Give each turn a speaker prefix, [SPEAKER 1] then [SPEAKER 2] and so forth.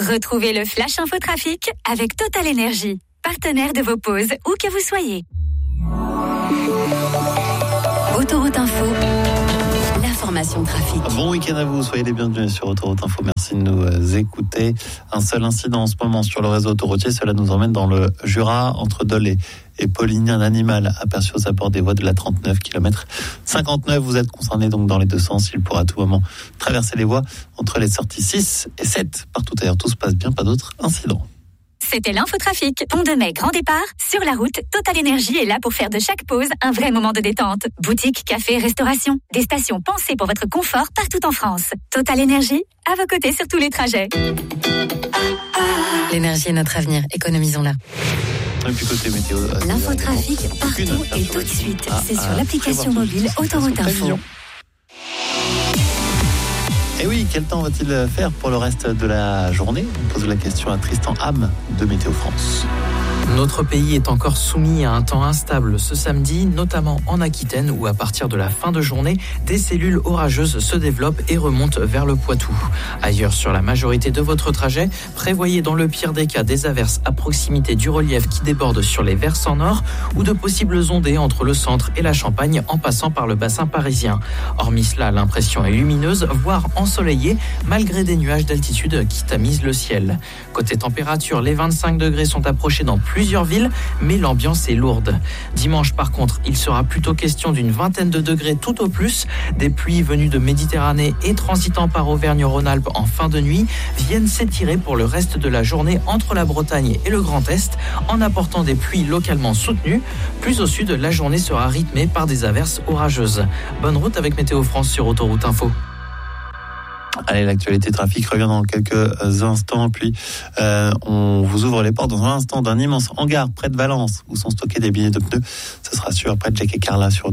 [SPEAKER 1] Retrouvez le Flash Info Trafic avec Total Energy, partenaire de vos pauses, où que vous soyez. Autoroute Info, l'information trafic.
[SPEAKER 2] Bon week-end à vous, soyez les bienvenus sur Autoroute Info. Merci de nous écouter. Un seul incident en ce moment sur le réseau autoroutier, cela nous emmène dans le Jura, entre Dole et Poligny. Un animal aperçu aux abords des voies de la 39 km 59. Vous êtes concernés donc dans les deux sens. Il pourra à tout moment traverser les voies entre les sorties 6 et 7. Partout ailleurs, tout se passe bien, pas d'autres incidents.
[SPEAKER 1] C'était l'infotrafic. Pont de Mai, grand départ. Sur la route, Total Energy est là pour faire de chaque pause un vrai moment de détente. Boutique, café, restauration. Des stations pensées pour votre confort partout en France. Total Energy, à vos côtés sur tous les trajets.
[SPEAKER 3] L'énergie est notre avenir. Économisons-la.
[SPEAKER 2] Et puis côté météo.
[SPEAKER 1] L'infotrafic partout et tout de suite. C'est sur l'application mobile Autoroute Info.
[SPEAKER 2] Et oui, quel temps va-t-il faire pour le reste de la journée ? On pose la question à Tristan Ham de Météo France.
[SPEAKER 4] Notre pays est encore soumis à un temps instable ce samedi, notamment en Aquitaine où à partir de la fin de journée, des cellules orageuses se développent et remontent vers le Poitou. Ailleurs sur la majorité de votre trajet, prévoyez dans le pire des cas des averses à proximité du relief qui déborde sur les versants nord ou de possibles ondées entre le centre et la Champagne en passant par le bassin parisien. Hormis cela, l'impression est lumineuse, voire ensoleillée, malgré des nuages d'altitude qui tamisent le ciel. Côté température, les 25 degrés sont approchés dans plusieurs villes, mais l'ambiance est lourde. Dimanche, par contre, il sera plutôt question d'une vingtaine de degrés tout au plus. Des pluies venues de Méditerranée et transitant par Auvergne-Rhône-Alpes en fin de nuit viennent s'étirer pour le reste de la journée entre la Bretagne et le Grand Est, en apportant des pluies localement soutenues. Plus au sud, la journée sera rythmée par des averses orageuses. Bonne route avec Météo France sur Autoroute Info.
[SPEAKER 2] Allez, l'actualité trafic revient dans quelques instants. Puis on vous ouvre les portes dans un instant d'un immense hangar près de Valence où sont stockés des billets de pneus. Ce sera sûr après Jack et Carla sur